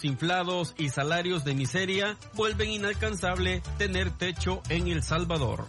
inflados y salarios de miseria vuelven inalcanzable tener techo en El Salvador.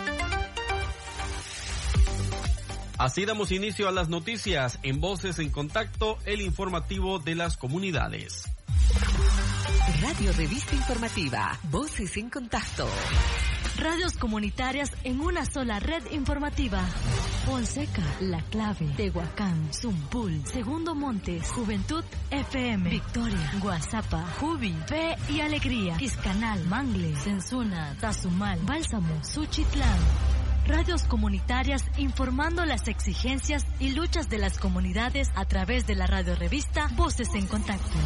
Así damos inicio a las noticias en Voces en Contacto, el informativo de las comunidades. Radio Revista Informativa, Voces en Contacto. Radios comunitarias en una sola red informativa. Fonseca, La Clave, Tehuacán, Zumpul, Segundo Montes, Juventud FM, Victoria, Guazapa, Jubi, Fe y Alegría, Quiscanal, Mangle, Sensuna, Tazumal, Bálsamo, Suchitlán. Radios comunitarias informando las exigencias y luchas de las comunidades a través de la radio revista Voces en Contacto.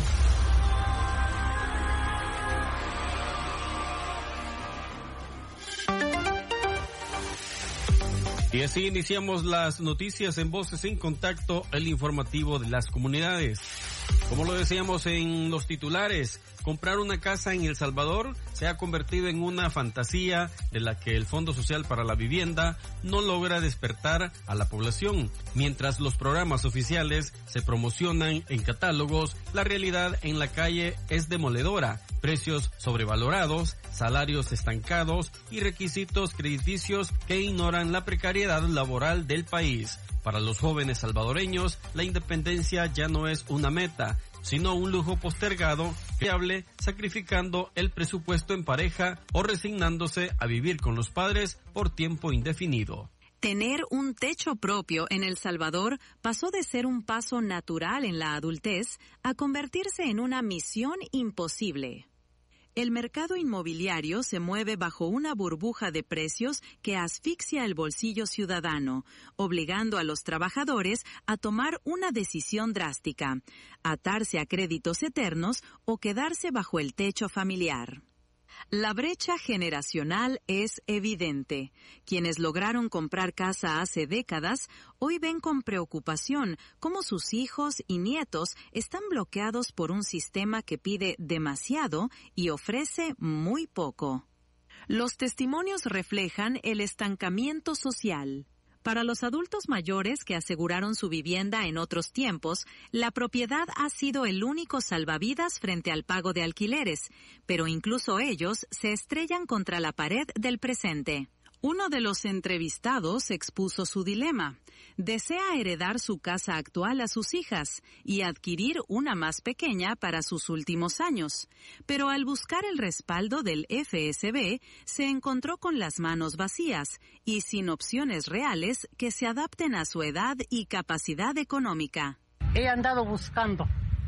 Y así iniciamos las noticias en Voces en Contacto, el informativo de las comunidades. Como lo decíamos en los titulares, comprar una casa en El Salvador se ha convertido en una fantasía de la que el Fondo Social para la Vivienda no logra despertar a la población. Mientras los programas oficiales se promocionan en catálogos, la realidad en la calle es demoledora. Precios sobrevalorados, salarios estancados y requisitos crediticios que ignoran la precariedad laboral del país. Para los jóvenes salvadoreños, la independencia ya no es una meta, sino un lujo postergado, viable, sacrificando el presupuesto en pareja o resignándose a vivir con los padres por tiempo indefinido. Tener un techo propio en El Salvador pasó de ser un paso natural en la adultez a convertirse en una misión imposible. El mercado inmobiliario se mueve bajo una burbuja de precios que asfixia el bolsillo ciudadano, obligando a los trabajadores a tomar una decisión drástica: atarse a créditos eternos o quedarse bajo el techo familiar. La brecha generacional es evidente. Quienes lograron comprar casa hace décadas hoy ven con preocupación cómo sus hijos y nietos están bloqueados por un sistema que pide demasiado y ofrece muy poco. Los testimonios reflejan el estancamiento social. Para los adultos mayores que aseguraron su vivienda en otros tiempos, la propiedad ha sido el único salvavidas frente al pago de alquileres, pero incluso ellos se estrellan contra la pared del presente. Uno de los entrevistados expuso su dilema. Desea heredar su casa actual a sus hijas y adquirir una más pequeña para sus últimos años. Pero al buscar el respaldo del FSB, se encontró con las manos vacías y sin opciones reales que se adapten a su edad y capacidad económica. He andado buscando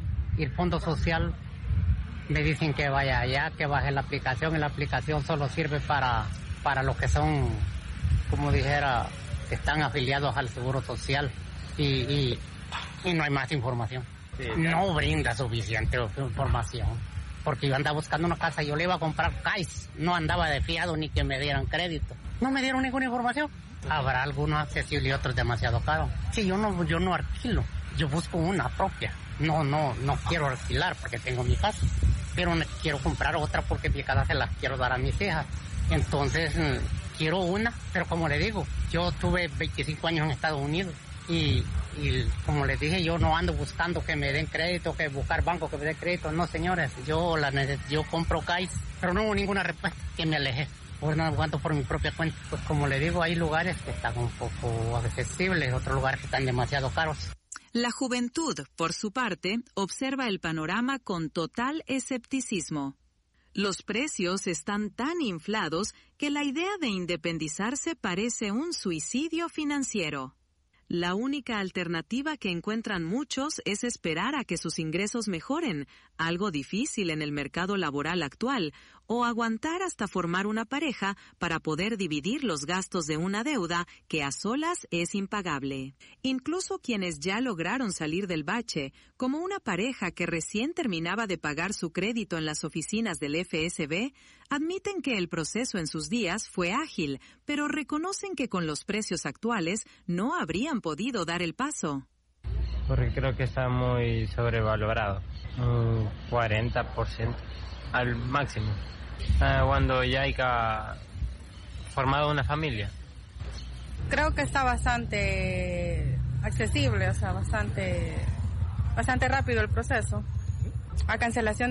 y el Fondo Social me dicen que vaya allá, que baje la aplicación, y la aplicación solo sirve para los que son, como dijera, que están afiliados al Seguro Social y no hay más información. Sí, no brinda suficiente información, porque yo andaba buscando una casa, yo le iba a comprar CAIS, no andaba de fiado ni que me dieran crédito. No me dieron ninguna información. Habrá algunos accesibles y otros demasiado caros. Sí, yo no alquilo, yo busco una propia. No quiero alquilar porque tengo mi casa, pero quiero comprar otra porque mi casa se las quiero dar a mis hijas. Entonces, quiero una, pero como le digo, yo tuve 25 años en Estados Unidos y como les dije, yo no ando buscando que me den crédito, que buscar banco que me den crédito. No, señores, yo compro CAIS, pero no hubo ninguna respuesta, que me alejé. Pues no aguanto por mi propia cuenta. Pues como le digo, hay lugares que están un poco accesibles, otros lugares que están demasiado caros. La juventud, por su parte, observa el panorama con total escepticismo. Los precios están tan inflados que la idea de independizarse parece un suicidio financiero. La única alternativa que encuentran muchos es esperar a que sus ingresos mejoren, algo difícil en el mercado laboral actual, o aguantar hasta formar una pareja para poder dividir los gastos de una deuda que a solas es impagable. Incluso quienes ya lograron salir del bache, como una pareja que recién terminaba de pagar su crédito en las oficinas del FSB, admiten que el proceso en sus días fue ágil, pero reconocen que con los precios actuales no habrían podido dar el paso. Porque creo que está muy sobrevalorado, un 40% al máximo, cuando ya hay formado una familia. Creo que está bastante accesible, o sea, bastante rápido el proceso. A cancelación